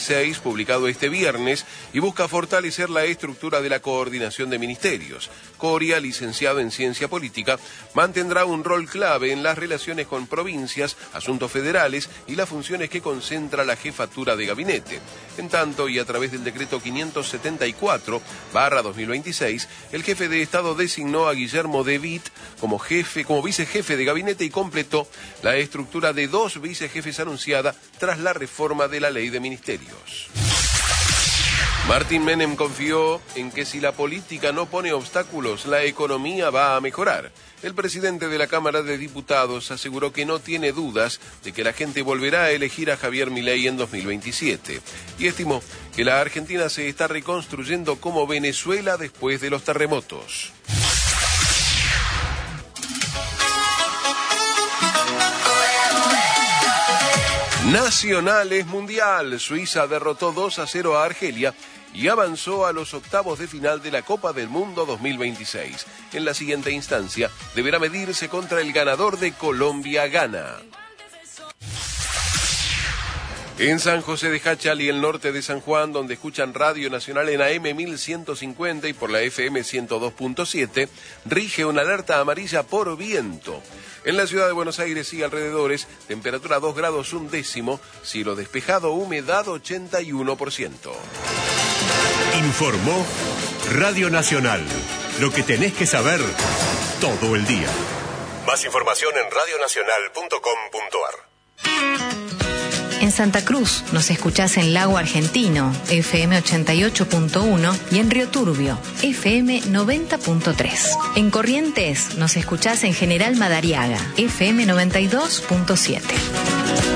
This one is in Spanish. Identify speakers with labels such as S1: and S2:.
S1: 2016, publicado este viernes, y busca fortalecer la estructura de la coordinación de ministerios. Coria, licenciado en Ciencia Política, mantendrá un rol clave en las relaciones con provincias, asuntos federales y las funciones que concentra la jefatura de gabinete. En tanto, y a través del decreto 574/2026, el jefe de Estado designó a Guillermo de Witt como vicejefe de gabinete y completó la estructura de 2 vicejefes anunciada tras la reforma de la ley de ministerios. Martín Menem confió en que si la política no pone obstáculos, la economía va a mejorar. El presidente de la Cámara de Diputados aseguró que no tiene dudas de que la gente volverá a elegir a Javier Milei en 2027 y estimó que la Argentina se está reconstruyendo como Venezuela después de los terremotos. Nacional es mundial. Suiza derrotó 2-0 a Argelia y avanzó a los octavos de final de la Copa del Mundo 2026. En la siguiente instancia deberá medirse contra el ganador de Colombia-Ghana. En San José de Jáchal y el norte de San Juan, donde escuchan Radio Nacional en AM 1150 y por la FM 102.7, rige una alerta amarilla por viento. En la ciudad de Buenos Aires y alrededores, temperatura 2 grados 1 cielo despejado, humedad 81%.
S2: Informó Radio Nacional. Lo que tenés que saber todo el día. Más información en radionacional.com.ar.
S3: En Santa Cruz nos escuchás en Lago Argentino, FM 88.1 y en Río Turbio, FM 90.3. En Corrientes nos escuchás en General Madariaga, FM 92.7.